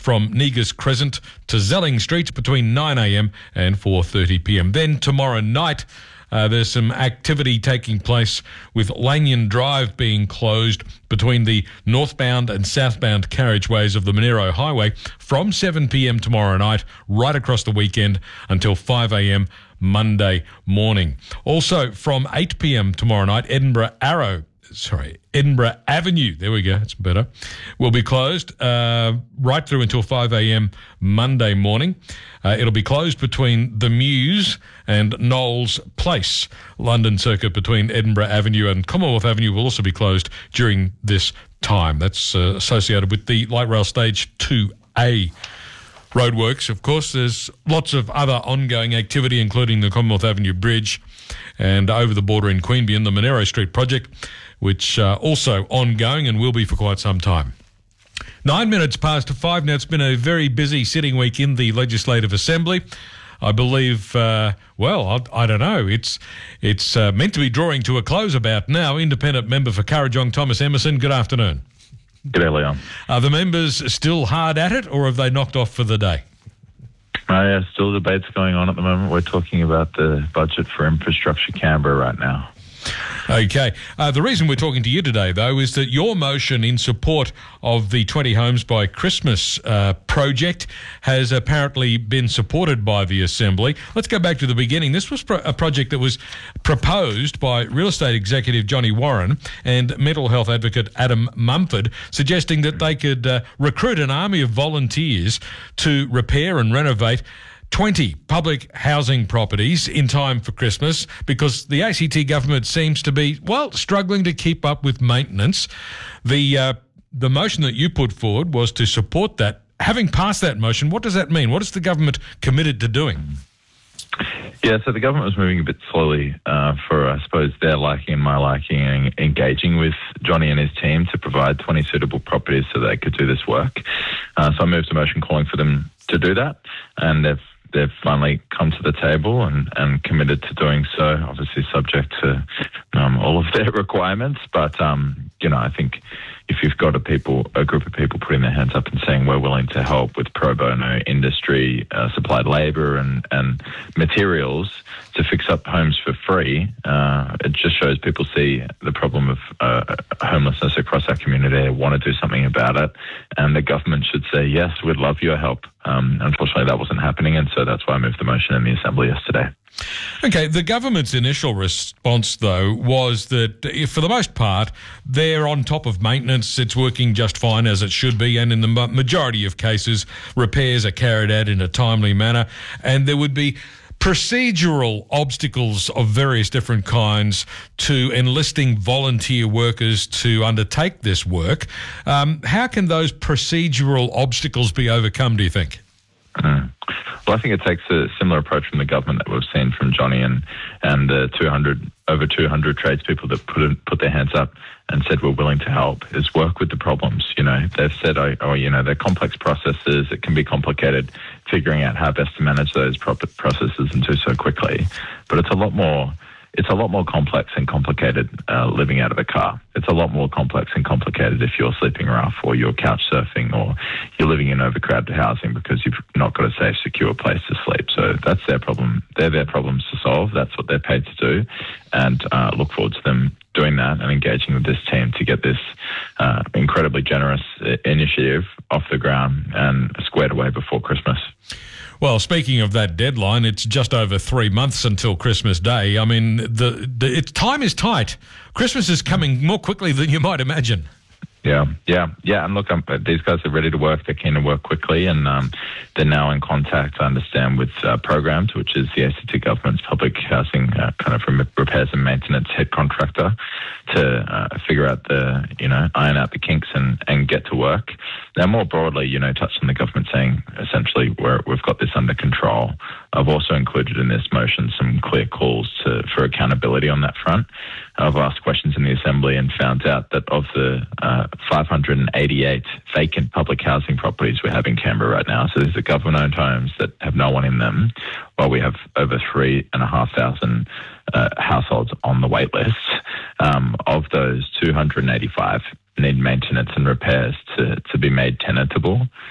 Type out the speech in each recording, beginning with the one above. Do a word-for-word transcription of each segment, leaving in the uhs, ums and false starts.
from Negus Crescent to Zelling Street between nine a m and four thirty p m. Then tomorrow night, Uh, there's some activity taking place with Lanyon Drive being closed between the northbound and southbound carriageways of the Monero Highway from seven p m tomorrow night right across the weekend until five a m Monday morning. Also from eight p m tomorrow night, Edinburgh Arrow Sorry, Edinburgh Avenue, there we go, it's better, will be closed uh, right through until five a m Monday morning. Uh, it'll be closed between the Mews and Knowles Place. London Circuit between Edinburgh Avenue and Commonwealth Avenue will also be closed during this time. That's uh, associated with the Light Rail Stage two A. Roadworks. Of course, there's lots of other ongoing activity, including the Commonwealth Avenue Bridge and over the border in Queanbeyan, the Monero Street project, which uh, also ongoing and will be for quite some time. Nine minutes past five now. It's been a very busy sitting week in the Legislative Assembly. I believe, uh, well, I, I don't know. It's it's uh, meant to be drawing to a close about now. Independent member for Kurrajong, Thomas Emerson, good afternoon. G'day, Leon. Are the members still hard at it, or have they knocked off for the day? Uh, yeah, still debates going on at the moment. We're talking about the budget for Infrastructure Canberra right now. Okay. Uh, the reason we're talking to you today, though, is that your motion in support of the twenty Homes by Christmas uh, project has apparently been supported by the Assembly. Let's go back to the beginning. This was pro- a project that was proposed by real estate executive Johnny Warren and mental health advocate Adam Mumford, suggesting that they could uh, recruit an army of volunteers to repair and renovate twenty public housing properties in time for Christmas, because the A C T government seems to be, well, struggling to keep up with maintenance. The uh, the motion that you put forward was to support that. Having passed that motion, what does that mean? What is the government committed to doing? Yeah, so the government was moving a bit slowly uh, for, I suppose, their liking and my liking, and engaging with Johnny and his team to provide twenty suitable properties so they could do this work. Uh, so I moved a motion calling for them to do that, and they've They've finally come to the table and, and committed to doing so, obviously subject to um, all of their requirements. But, um, you know, I think if you've got a people, a group of people putting their hands up and saying we're willing to help with pro bono industry, uh, supplied labour and, and materials to fix up homes for free, uh, it just shows people see the problem of uh, homelessness across our community. They want to do something about it, and the government should say, yes, we'd love your help. Um, unfortunately, that wasn't happening, and so that's why I moved the motion in the Assembly yesterday. Okay, the government's initial response, though, was that if, for the most part, they're on top of maintenance. It's working just fine as it should be, and in the majority of cases, repairs are carried out in a timely manner, and there would be procedural obstacles of various different kinds to enlisting volunteer workers to undertake this work. Um, how can those procedural obstacles be overcome, do you think? Mm. Well, I think it takes a similar approach from the government that we've seen from Johnny and and the two hundred over two hundred tradespeople that put in, put their hands up and said we're willing to help. Is work with the problems. You know, they've said, oh, oh, you know, they're complex processes. It can be complicated figuring out how best to manage those proper processes and do so quickly. But it's a lot more. It's a lot more complex and complicated uh, living out of a car. It's a lot more complex and complicated if you're sleeping rough or you're couch surfing or you're living in overcrowded housing because you've not got a safe, secure place to sleep. So that's their problem. They're their problems to solve. That's what they're paid to do. And uh, look forward to them doing that and engaging with this team to get this uh, incredibly generous initiative off the ground and squared away before Christmas. Well, speaking of that deadline, it's just over three months until Christmas Day. I mean, the, the it's, time is tight. Christmas is coming more quickly than you might imagine. Yeah, yeah, yeah. And look, um, these guys are ready to work. They're keen to work quickly, and um, they're now in contact, I understand, with uh, Programs, which is the A C T government's public housing uh, kind of repairs and maintenance head contractor, to uh, figure out the, you know, iron out the kinks and, and get to work. Now, more broadly, you know, touched on the government saying essentially we're, we've got this under control. I've also included in this motion some clear calls to, for accountability on that front. I've asked questions in the Assembly and found out that of the uh, five hundred eighty-eight vacant public housing properties we have in Canberra right now, so these are government-owned homes that have no one in them, while we have over three and a half thousand uh, households on the wait list. Um, of those, two hundred eighty-five need maintenance and repairs to, to be made tenantable.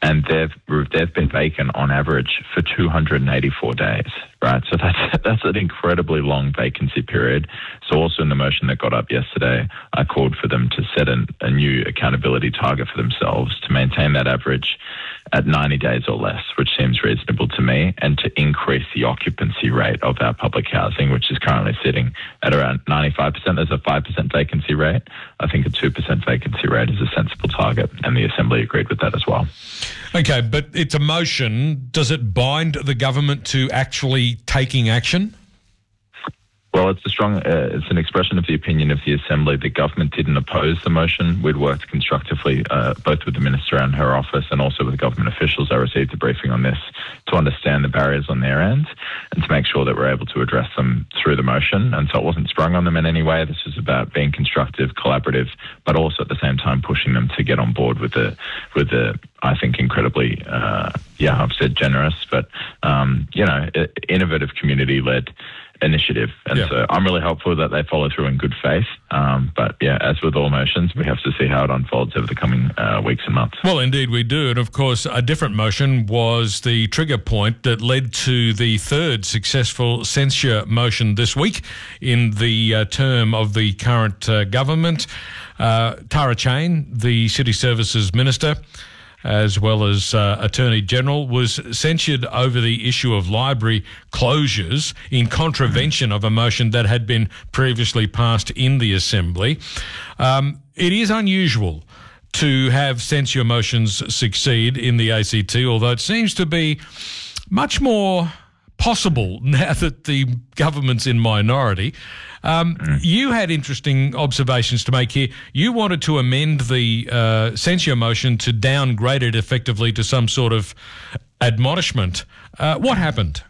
and they've they've been vacant on average for two hundred eighty-four days, right? So that's that's an incredibly long vacancy period. So also in the motion that got up yesterday, I called for them to set an, a new accountability target for themselves to maintain that average at ninety days or less, which seems reasonable to me, and to increase the occupancy rate of our public housing, which is currently sitting at around ninety-five percent. There's a five percent vacancy rate. I think a two percent vacancy rate is a sensible target, and the Assembly agreed with that as well. Okay, but it's a motion. Does it bind the government to actually taking action? Well, it's a strong, uh, it's an expression of the opinion of the Assembly. The government didn't oppose the motion. We'd worked constructively, uh, both with the Minister and her office, and also with government officials. I received a briefing on this to understand the barriers on their end and to make sure that we're able to address them through the motion. And so it wasn't sprung on them in any way. This was about being constructive, collaborative, but also at the same time pushing them to get on board with the, with the, I think, incredibly, uh, yeah, I've said generous, but, um, you know, innovative community-led initiative. And yeah. so I'm really hopeful that they follow through in good faith. Um, but yeah, as with all motions, we have to see how it unfolds over the coming uh, weeks and months. Well, indeed we do. And of course, a different motion was the trigger point that led to the third successful censure motion this week in the uh, term of the current uh, government. Uh, Tara Cheyne, the City Services Minister, as well as uh, Attorney General, was censured over the issue of library closures in contravention of a motion that had been previously passed in the Assembly. Um, it is unusual to have censure motions succeed in the A C T, although it seems to be much more possible now that the government's in minority. Um, mm. You had interesting observations to make here. You wanted to amend the uh, censure motion to downgrade it effectively to some sort of admonishment. Uh, what happened?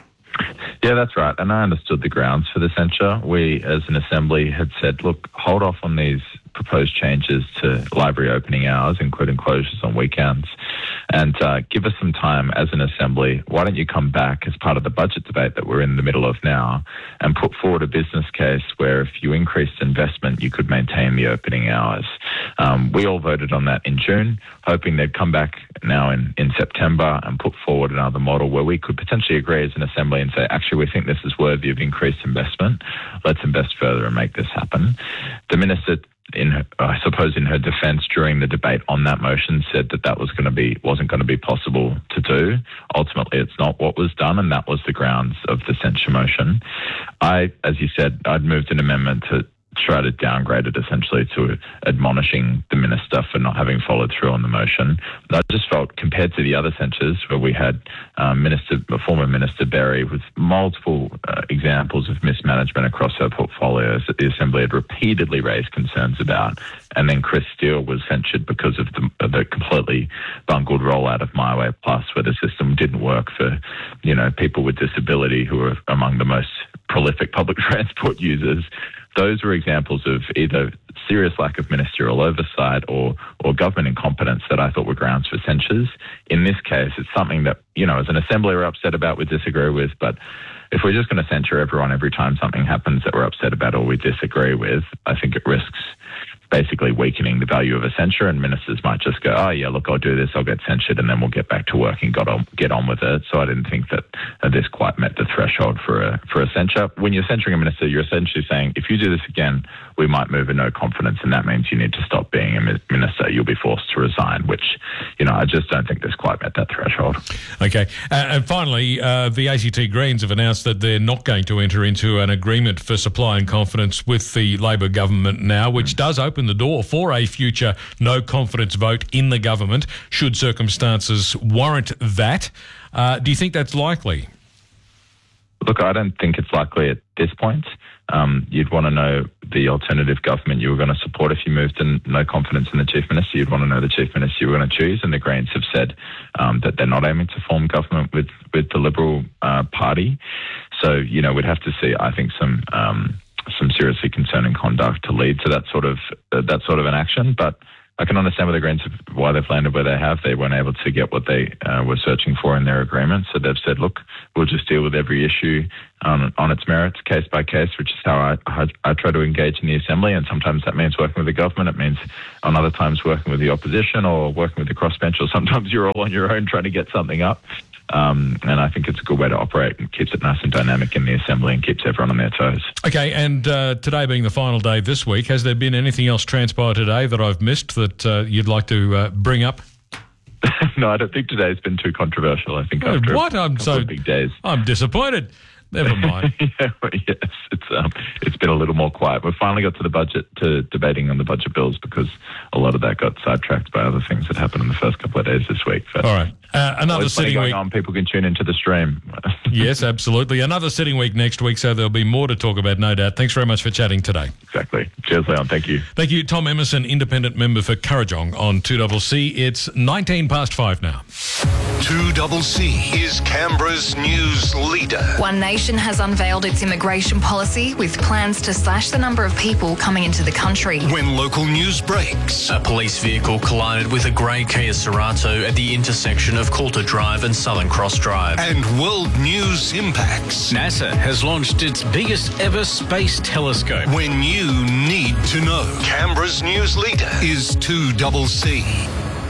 Yeah, that's right. And I understood the grounds for the censure. We, as an Assembly, had said, look, hold off on these proposed changes to library opening hours, including closures on weekends, and uh, give us some time as an Assembly. Why don't you come back as part of the budget debate that we're in the middle of now and put forward a business case where if you increased investment, you could maintain the opening hours. Um, we all voted on that in June, hoping they'd come back now in, in September and put forward another model where we could potentially agree as an Assembly and say, actually, we think this is worthy of increased investment. Let's invest further and make this happen. The Minister, in her, I suppose in her defence during the debate on that motion, said that that was going to be wasn't going to be possible to do. Ultimately, it's not what was done, and that was the grounds of the censure motion. I, as you said, I'd moved an amendment to try to downgrade it essentially to admonishing the minister for not having followed through on the motion. I just felt, compared to the other censures where we had um, Minister, former Minister Berry with multiple uh, examples of mismanagement across her portfolios that the Assembly had repeatedly raised concerns about, and then Chris Steele was censured because of the, uh, the completely bungled rollout of MyWay Plus, where the system didn't work for, you know, people with disability who are among the most prolific public transport users. Those were examples of either serious lack of ministerial oversight or or government incompetence that I thought were grounds for censures. In this case, it's something that, you know, as an Assembly we're upset about, we disagree with, but if we're just going to censure everyone every time something happens that we're upset about or we disagree with, I think it risks basically weakening the value of a censure, and ministers might just go, oh yeah, look, I'll do this, I'll get censured, and then we'll get back to work and got on, get on with it. So I didn't think that uh, this quite met the threshold for a for a censure. When you're censuring a minister, you're essentially saying, if you do this again, we might move a no confidence, and that means you need to stop being a minister. You'll be forced to resign, which, you know, I just don't think this quite met that threshold. Okay. Uh, and finally, uh, the A C T Greens have announced that they're not going to enter into an agreement for supply and confidence with the Labor government now, which mm. does open the door for a future no confidence vote in the government should circumstances warrant that. Uh, do you think that's likely? Look, I don't think it's likely at this point. Um, you'd want to know the alternative government you were going to support if you moved to no confidence in the Chief Minister. You'd want to know the Chief Minister you were going to choose, and the Greens have said um, that they're not aiming to form government with, with the Liberal uh, Party. So, you know, we'd have to see, I think, some um, some seriously concerning conduct to lead to that sort of uh, that sort of an action. But I can understand where the Greens have, why they've landed where they have. They weren't able to get what they uh, were searching for in their agreement. So they've said, look, we'll just deal with every issue on, on its merits, case by case, which is how I, I, I try to engage in the Assembly. And sometimes that means working with the government. It means on other times working with the opposition or working with the crossbench, or sometimes you're all on your own trying to get something up. Um, and I think it's a good way to operate and keeps it nice and dynamic in the Assembly and keeps everyone on their toes. Okay, and uh, today being the final day this week, has there been anything else transpired today that I've missed that uh, you'd like to uh, bring up? No, I don't think today's been too controversial. I think Oh, after what? a I'm couple so of big days. I'm disappointed. Never mind. yeah, well, yes, it's um, it's been a little more quiet. We've finally got to the budget, to debating on the budget bills, because a lot of that got sidetracked by other things that happened in the first couple of days this week. But all right, uh, another always plenty sitting going week. on. People can tune into the stream. Yes, absolutely. Another sitting week next week, so there'll be more to talk about, no doubt. Thanks very much for chatting today. Exactly. Cheers, Leon. Thank you. Thank you, Tom Emerson, independent member for Kurrajong on two C C. It's nineteen past five now. two C C is Canberra's news leader. One Nation has unveiled its immigration policy with plans to slash the number of people coming into the country. When local news breaks, a police vehicle collided with a grey Kia Cerato at the intersection of Coulter Drive and Southern Cross Drive. and world news impacts. NASA has launched its biggest ever space telescope. When you need to know. Canberra's news leader is two C C.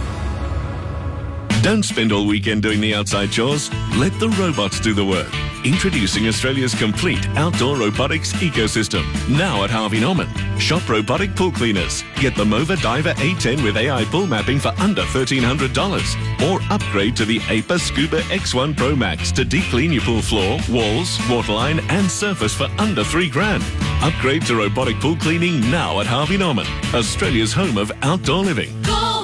Don't spend all weekend doing the outside chores. Let the robots do the work. Introducing Australia's complete outdoor robotics ecosystem. Now at Harvey Norman. Shop robotic pool cleaners. Get the Mova Diver A ten with A I pool mapping for under thirteen hundred dollars. Or upgrade to the A P A Scuba X one Pro Max to deep clean your pool floor, walls, waterline and surface for under three grand. Upgrade to robotic pool cleaning now at Harvey Norman. Australia's home of outdoor living.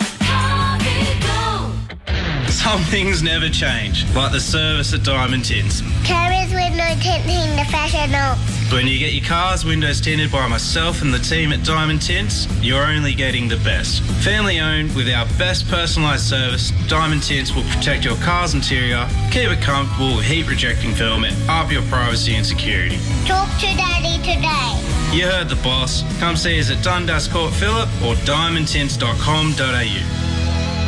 Some things never change, like the service at Diamond Tints. Carers window tinting the professionals. When you get your car's windows tinted by myself and the team at Diamond Tints, you're only getting the best. Family owned with our best personalised service, Diamond Tints will protect your car's interior, keep it comfortable with heat rejecting film and up your privacy and security. Talk to Daddy today. You heard the boss. Come see us at Dundas Court Phillip or diamond tints dot com dot a u.